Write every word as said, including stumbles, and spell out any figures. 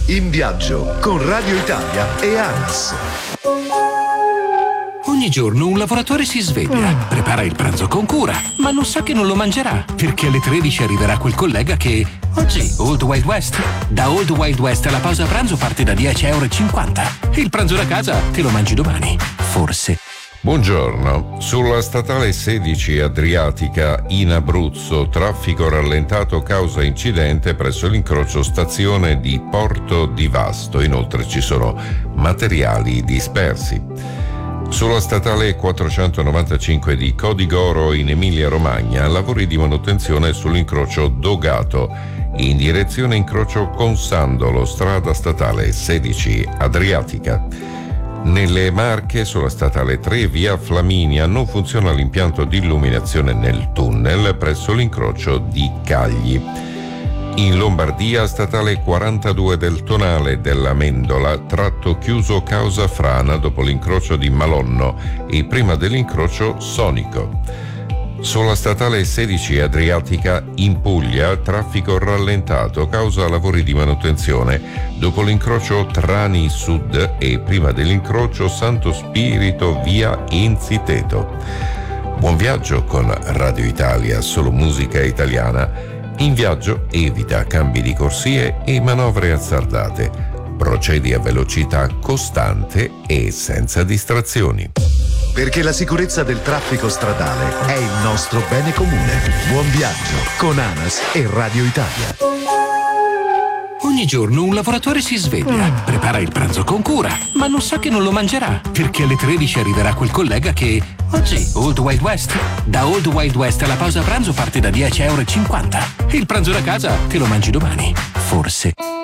In viaggio con Radio Italia e ANAS. Ogni giorno un lavoratore si sveglia, prepara il pranzo con cura, ma non sa che non lo mangerà, perché alle tredici arriverà quel collega che... Oggi, Old Wild West. Da Old Wild West la pausa pranzo parte da dieci e cinquanta euro. Il pranzo da casa te lo mangi domani. Forse. Buongiorno. Sulla statale sedici Adriatica in Abruzzo, traffico rallentato causa incidente presso l'incrocio stazione di Porto di Vasto. Inoltre ci sono materiali dispersi. Sulla statale quattrocentonovantacinque di Codigoro in Emilia-Romagna, lavori di manutenzione sull'incrocio Dogato in direzione incrocio Consandolo, strada statale sedici Adriatica. Nelle Marche, sulla statale tre via Flaminia, non funziona l'impianto di illuminazione nel tunnel presso l'incrocio di Cagli. In Lombardia, statale quarantadue del Tonale della Mendola, tratto chiuso causa frana dopo l'incrocio di Malonno e prima dell'incrocio Sonico. Sulla statale sedici Adriatica in Puglia, traffico rallentato causa lavori di manutenzione dopo l'incrocio Trani Sud e prima dell'incrocio Santo Spirito via Enziteto. Buon viaggio con Radio Italia, solo musica italiana. In viaggio evita cambi di corsie e manovre azzardate. Procedi a velocità costante e senza distrazioni. Perché la sicurezza del traffico stradale è il nostro bene comune. Buon viaggio con ANAS e Radio Italia. Ogni giorno un lavoratore si sveglia, prepara il pranzo con cura, ma non sa che non lo mangerà, perché alle tredici arriverà quel collega che... Oggi, Old Wild West. Da Old Wild West la pausa pranzo parte da dieci e cinquanta euro. Il pranzo da casa te lo mangi domani. Forse.